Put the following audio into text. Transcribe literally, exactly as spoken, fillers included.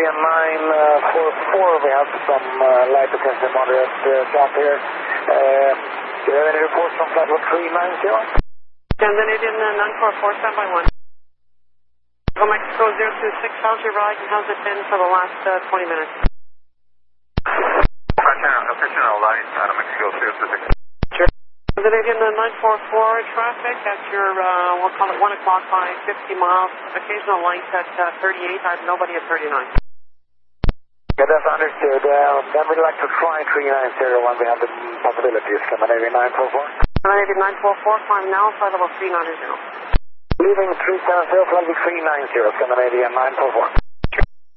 Scandinavian nine four four, we have some uh, light potential moderate uh, drop here. Uh, do you have any reports from flight level three nine zero? Scandinavian uh, nine four four, stand by one. Go Mexico zero two six, how's your ride and how's it been for the last uh, twenty minutes? Official light out of Mexico zero two six. Scandinavian uh, nine four four, traffic at your, uh, we'll call it one o'clock by fifty miles. Occasional light at uh, thirty-eight. I have nobody at thirty-nine. Yeah, that's understood. Uh, then we'd like to try three nine zero when we have the possibilities. Scandinavian nine four four. Scandinavian nine four four, climb now, flight level three nine zero. Leaving three seven zero, flight level three nine zero, Scandinavian nine four four.